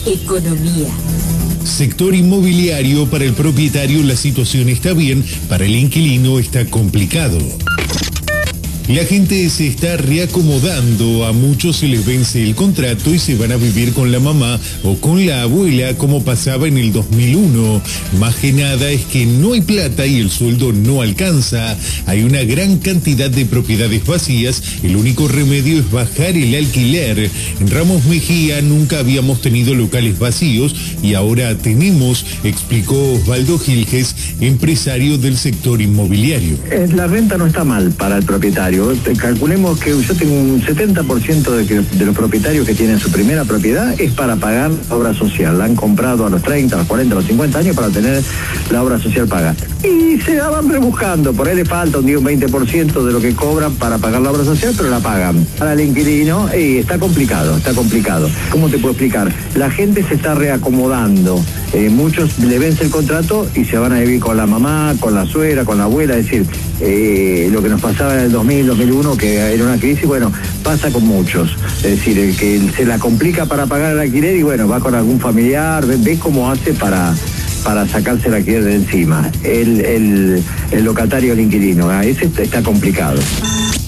Economía. Sector inmobiliario: para el propietario la situación está bien, para el inquilino está complicado. La gente se está reacomodando, a muchos se les vence el contrato y se van a vivir con la mamá o con la abuela como pasaba en el 2001. Más que nada es que no hay plata y el sueldo no alcanza. Hay una gran cantidad de propiedades vacías, el único remedio es bajar el alquiler. En Ramos Mejía nunca habíamos tenido locales vacíos y ahora tenemos, explicó Osvaldo Gilges, empresario del sector inmobiliario. La renta no está mal para el propietario. Calculemos que yo tengo un 70% de los propietarios que tienen su primera propiedad es para pagar la obra social. La han comprado a los 30, a los 40, a los 50 años para tener la obra social pagada. Y se la van rebuscando. Por ahí le falta un 20% de lo que cobran para pagar la obra social, pero la pagan. Para el inquilino está complicado, está complicado. ¿Cómo te puedo explicar? La gente se está reacomodando. Muchos le vence el contrato y se van a vivir con la mamá, con la suegra, con la abuela. Es decir, lo que nos pasaba en el 2001, que era una crisis, bueno, pasa con muchos. Es decir, el que se la complica para pagar el alquiler y bueno, va con algún familiar, ve cómo hace para sacarse el alquiler de encima. El locatario, el inquilino, ese está complicado.